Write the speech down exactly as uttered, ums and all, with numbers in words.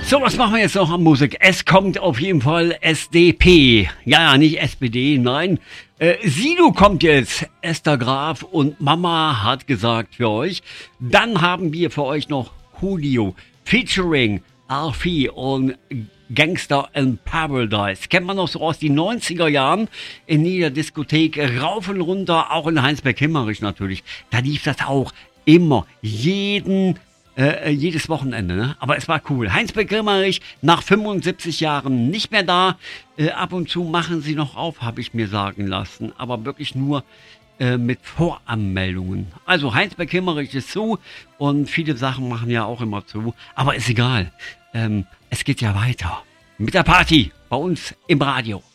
So, was machen wir jetzt noch an Musik? Es kommt auf jeden Fall S D P. Ja, ja, nicht S P D, nein. Äh, Sido kommt jetzt, Esther Graf und Mama hat gesagt für euch. Dann haben wir für euch noch Julio featuring Alfie und Gangster in Paradise. Kennt man noch so aus den neunziger Jahren in jeder Diskothek, rauf und runter, auch in Heinsberg-Himmerich natürlich. Da lief das auch immer, jeden Äh, jedes Wochenende, ne? Aber es war cool. Heinsberg-Himmerich nach fünfundsiebzig Jahren nicht mehr da. Äh, ab und zu machen sie noch auf, habe ich mir sagen lassen. Aber wirklich nur äh, mit Voranmeldungen. Also Heinsberg-Himmerich ist zu und viele Sachen machen ja auch immer zu. Aber ist egal. Ähm, es geht ja weiter mit der Party bei uns im Radio.